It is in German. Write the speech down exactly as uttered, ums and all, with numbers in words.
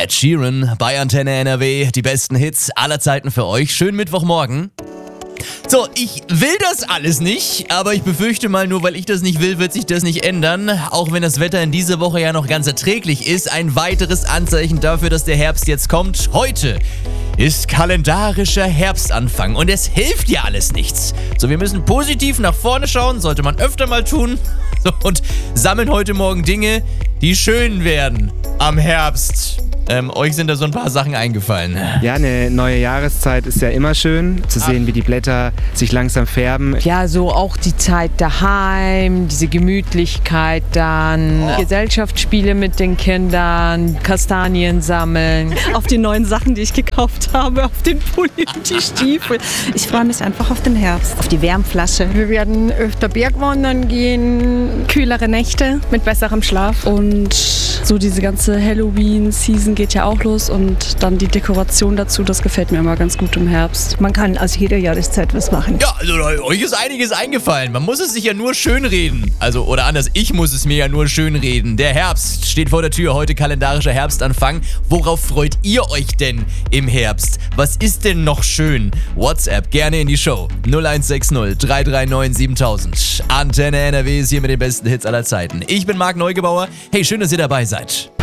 Ed Sheeran bei Antenne N R W, die besten Hits aller Zeiten für euch. Schönen Mittwochmorgen. So, ich will das alles nicht, aber ich befürchte mal, nur weil ich das nicht will, wird sich das nicht ändern. Auch wenn das Wetter in dieser Woche ja noch ganz erträglich ist, ein weiteres Anzeichen dafür, dass der Herbst jetzt kommt. Heute ist kalendarischer Herbstanfang und es hilft ja alles nichts. So, wir müssen positiv nach vorne schauen, sollte man öfter mal tun. So, und sammeln heute Morgen Dinge, die schön werden am Herbst. Ähm, euch sind da so ein paar Sachen eingefallen. Ja, eine neue Jahreszeit ist ja immer schön, zu sehen, Ach. wie die Blätter sich langsam färben. Ja, so auch die Zeit daheim, diese Gemütlichkeit dann, oh. Gesellschaftsspiele mit den Kindern, Kastanien sammeln. Auf die neuen Sachen, die ich gekauft habe, auf den Pulli und die Stiefel. Ich freue mich einfach auf den Herbst, auf die Wärmflasche. Wir werden öfter Bergwandern gehen, kühlere Nächte mit besserem Schlaf und so diese ganze Halloween-Season geht ja auch los und dann die Dekoration dazu, das gefällt mir immer ganz gut im Herbst. Man kann aus jeder Jahreszeit was machen. Ja, also euch ist einiges eingefallen. Man muss es sich ja nur schönreden. Also, oder anders, ich muss es mir ja nur schönreden. Der Herbst steht vor der Tür, heute kalendarischer Herbstanfang. Worauf freut ihr euch denn im Herbst? Was ist denn noch schön? WhatsApp gerne in die Show. null eins sechs null drei drei neun siebentausend. Antenne N R W ist hier mit den besten Hits aller Zeiten. Ich bin Marc Neugebauer. Hey, schön, dass ihr dabei seid.